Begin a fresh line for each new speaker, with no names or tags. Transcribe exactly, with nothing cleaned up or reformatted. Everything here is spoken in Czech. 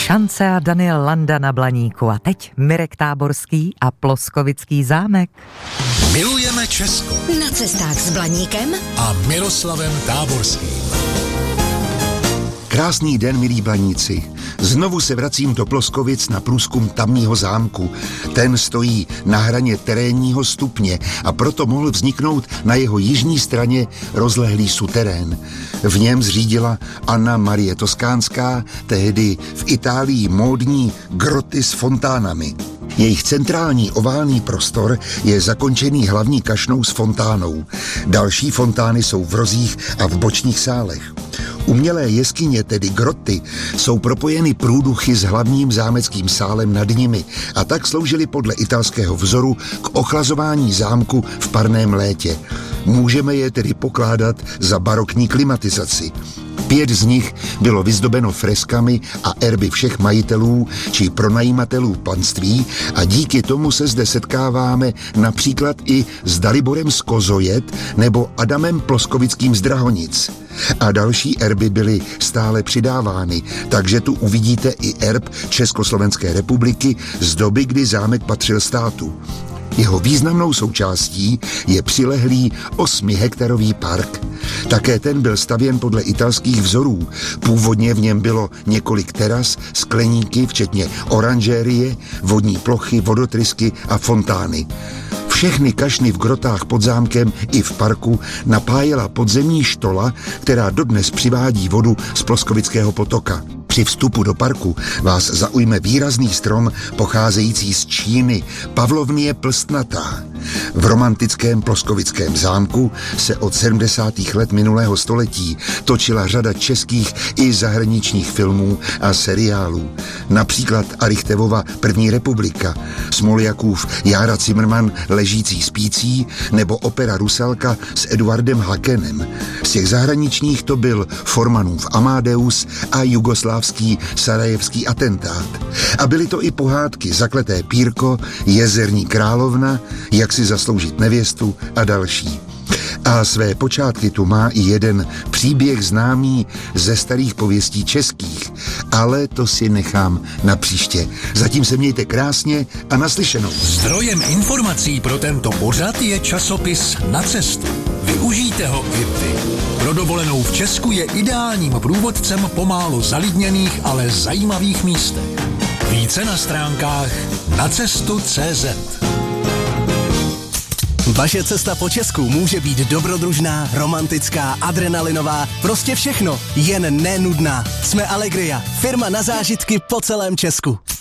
Šance a Daniel Landa na Blaníku a teď Mirek Táborský a Ploskovický zámek.
Milujeme Česko.
Na cestách s Blaníkem
a Miroslavem Táborským.
Krásný den, milí Blaníci. Znovu se vracím do Ploskovic na průzkum tamního zámku. Ten stojí na hraně terénního stupně a proto mohl vzniknout na jeho jižní straně rozlehlý suterén. V něm zřídila Anna Marie Toskánská, tehdy v Itálii módní groty s fontánami. Jejich centrální oválný prostor je zakončený hlavní kašnou s fontánou. Další fontány jsou v rozích a v bočních sálech. Umělé jeskyně, tedy groty, jsou propojeny průduchy s hlavním zámeckým sálem nad nimi a tak sloužily podle italského vzoru k ochlazování zámku v parném létě. Můžeme je tedy pokládat za barokní klimatizaci. Pět z nich bylo vyzdobeno freskami a erby všech majitelů či pronajímatelů panství a díky tomu se zde setkáváme například i s Daliborem z Kozojet nebo Adamem Ploskovickým z Drahonic. A další erby byly stále přidávány, takže tu uvidíte i erb Československé republiky z doby, kdy zámek patřil státu. Jeho významnou součástí je přilehlý osmihektarový park. Také ten byl stavěn podle italských vzorů. Původně v něm bylo několik teras, skleníky, včetně oranžérie, vodní plochy, vodotrysky a fontány. Všechny kašny v grotách pod zámkem i v parku napájela podzemní štola, která dodnes přivádí vodu z Ploskovického potoka. Při vstupu do parku vás zaujme výrazný strom pocházející z Číny, Pavlovnie plstnatá. V romantickém Ploskovickém zámku se od sedmdesátých let minulého století točila řada českých i zahraničních filmů a seriálů. Například Arichtevova První republika, Smoljakův Jára Cimrman Ležící spící nebo opera Rusalka s Eduardem Hakenem. Z těch zahraničních to byl Formanův Amadeus a jugoslávský sarajevský atentát. A byly to i pohádky Zakleté pírko, Jezerní královna, Jak si zasloužit nevěstu a další. A své počátky tu má i jeden příběh známý ze starých pověstí českých, ale to si nechám na příště. Zatím se mějte krásně a naslyšenou.
Zdrojem informací pro tento pořad je časopis Na cestu. Využijte ho i vy. Pro dovolenou v Česku je ideálním průvodcem po málo zalidněných, ale zajímavých místech. Více na stránkách nacestu tečka cé zet.
Vaše cesta po Česku může být dobrodružná, romantická, adrenalinová, prostě všechno, jen nenudná. Jsme Allegria, firma na zážitky po celém Česku.